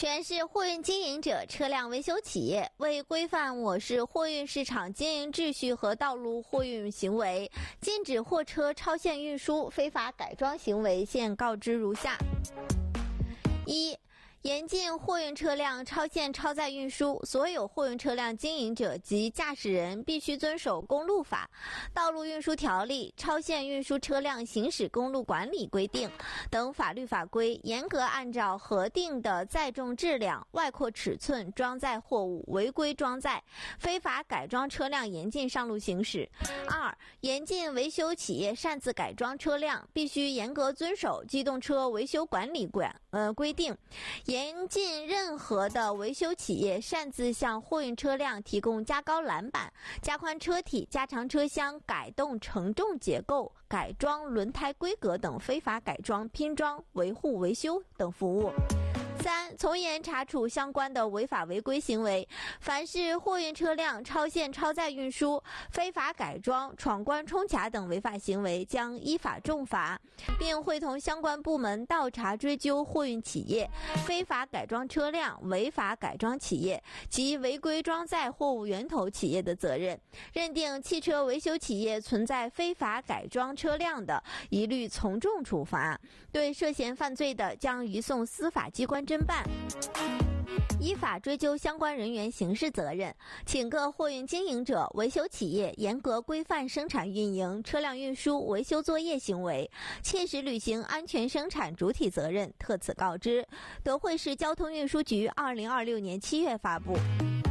全是货运经营者、车辆维修企业为规范我市货运市场经营秩序和道路货运行为，禁止货车超限运输、非法改装行为，现告知如下：一、严禁货运车辆超限超载运输，所有货运车辆经营者及驾驶人必须遵守公路法、道路运输条例、超限运输车辆行驶公路管理规定等法律法规，严格按照核定的载重质量、外扩尺寸装载货物，违规装载、非法改装车辆严禁上路行驶。二、严禁维修企业擅自改装车辆，必须严格遵守机动车维修管理规定。严禁任何的维修企业擅自向货运车辆提供加高栏板、加宽车体、加长车厢、改动承重结构、改装轮胎规格等非法改装、拼装、维护维修等服务。三、从严查处相关的违法违规行为，凡是货运车辆超限超载运输、非法改装、闯关冲卡等违法行为，将依法重罚，并会同相关部门倒查追究货运企业、非法改装车辆、违法改装企业及违规装载货物源头企业的责任，认定汽车维修企业存在非法改装车辆的，一律从重处罚，对涉嫌犯罪的将移送司法机关侦办，依法追究相关人员刑事责任。请各货运经营者、维修企业严格规范生产运营、车辆运输、维修作业行为，切实履行安全生产主体责任，特此告知。德惠市交通运输局2026年7月发布。